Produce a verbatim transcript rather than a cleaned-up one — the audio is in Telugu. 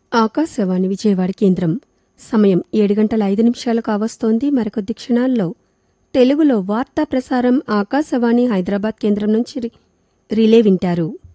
ఆకాశవాణి విజయవాడ కేంద్రం. సమయం ఏడు గంటల ఐదు నిమిషాలు కావస్తోంది. మరికొద్ది క్షణాల్లో తెలుగులో వార్తా ప్రసారం ఆకాశవాణి హైదరాబాద్ కేంద్రం నుంచి రి- రిలే వింటారు.